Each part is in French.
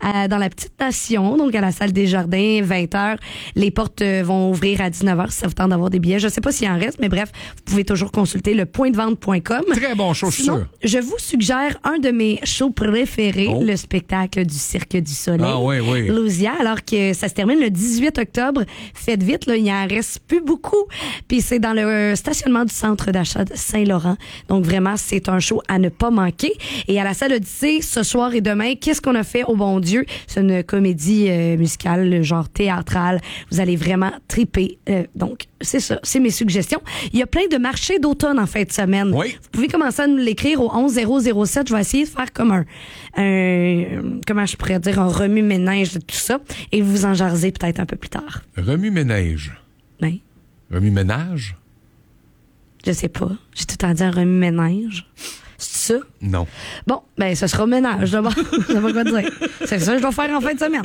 dans la Petite Nation, donc à la salle des Jardins, 20h. Les portes vont ouvrir à 19h si ça vous tente d'avoir des billets. Je sais pas s'il en reste, mais bref, vous pouvez toujours consulter le pointdevente.com. Très bon show, je suis sûr. Je vous suggère un de mes shows préférés, le spectacle du Cirque du Soleil. Ah oui, oui. Lousia, alors que ça se termine le 18 octobre. Faites vite, là, il en reste plus beaucoup. Puis c'est dans le stationnement du centre d'achat de Saint-Laurent. Donc vraiment, c'est un show à ne pas manquer. Et à la salle Odyssée, ce soir et demain, qu'est-ce qu'on a fait au bon Dieu? C'est une comédie musicale, genre théâtrale. Vous allez vraiment triper. Donc, c'est ça, c'est mes suggestions. Il y a plein de marchés d'automne en fin de semaine. Oui. Vous pouvez commencer à nous l'écrire au 11007. Je vais essayer de faire comme un comment je pourrais dire, un remue-ménage de tout ça. Et vous en jaser peut-être un peu plus tard. Remue-ménage. Oui. Remue-ménage? Je sais pas. J'ai tout le temps dit un remue-ménage. C'est ça? Non. Bon, ben, ce sera ménage, d'abord. Je sais pas quoi dire. C'est ça que je dois faire en fin de semaine.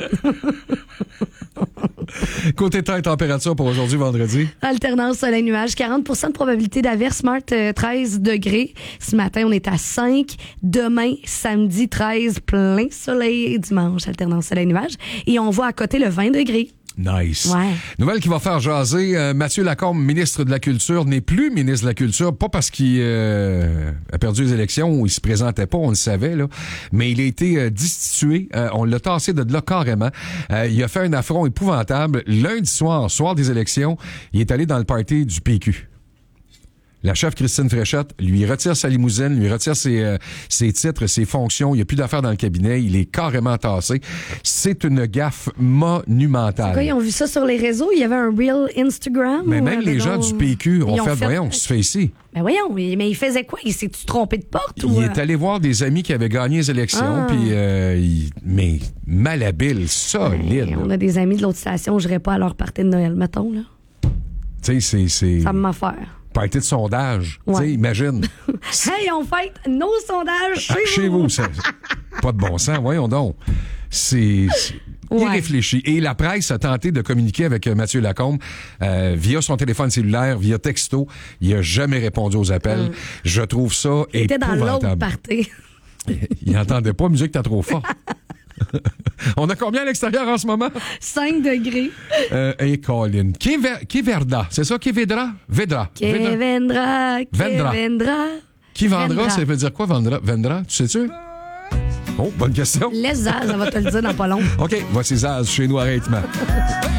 Côté temps et température pour aujourd'hui, vendredi. Alternance soleil-nuage, 40% de probabilité d'averse, 13 degrés. Ce matin, on est à 5. Demain, samedi, 13, plein soleil. Dimanche, alternance soleil-nuage. Et on voit à côté le 20 degrés. Nice. Ouais. Nouvelle qui va faire jaser. Mathieu Lacombe, ministre de la Culture, n'est plus ministre de la Culture, pas parce qu'il a perdu les élections ou il se présentait pas, on le savait, là, mais il a été destitué. On l'a tassé de là carrément. Il a fait un affront épouvantable. Lundi soir des élections, il est allé dans le party du PQ. La chef Christine Fréchette lui retire sa limousine, lui retire ses titres, ses fonctions. Il n'y a plus d'affaires dans le cabinet. Il est carrément tassé. C'est une gaffe monumentale. Quoi, ils ont vu ça sur les réseaux? Il y avait un reel Instagram? Mais même les gens du PQ ont fait, voyons, qu'est-ce que tu fais ici? Ben voyons, mais il faisait quoi? Il s'est-tu trompé de porte? Il est allé voir des amis qui avaient gagné les élections, puis mais malhabile, solide. On a des amis de l'autre station, je n'irais pas à leur party de Noël, mettons, là. Tu sais, c'est... Ça me faire. Party de sondage. Tu sais, imagine. Hey, on fête nos sondages chez vous. Pas de bon sens, voyons donc. C'est irréfléchi. Et la presse a tenté de communiquer avec Mathieu Lacombe via son téléphone cellulaire, via texto. Il n'a jamais répondu aux appels. Je trouve ça épouvantable. Il était dans l'autre party. Il n'entendait pas musique, t'as trop fort. On a combien à l'extérieur en ce moment? 5 degrés. Et Colin. Qui verda? C'est ça, qui vedra? Vedra. Qui vendra? Qui vendra, ça veut dire quoi, vendra? Tu sais-tu? Oh, bonne question. Laisse Zaz, ça va te le dire dans pas long. OK, voici Zaz chez nous à rythme.